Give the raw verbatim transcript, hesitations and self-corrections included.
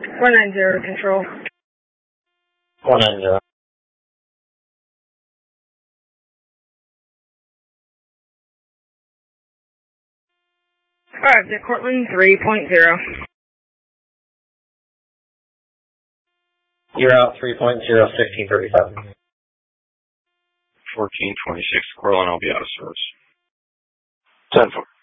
four nine zero, control. four nine zero. Five to Cortland three point zero. You're out three point zero, fifteen thirty-seven. fourteen twenty-six, Cortland, I'll be out of service. ten four.